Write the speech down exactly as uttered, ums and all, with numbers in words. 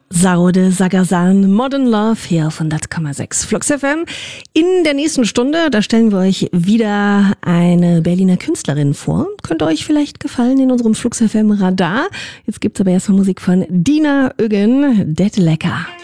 Saude Sagasan, Modern Love hier auf hundert Komma sechs Flux F M. In der nächsten Stunde, da stellen wir euch wieder eine Berliner Künstlerin vor. Könnte euch vielleicht gefallen in unserem Flux F M Radar. Jetzt gibt's aber erstmal Musik von Dina Öggen, Det Lecker.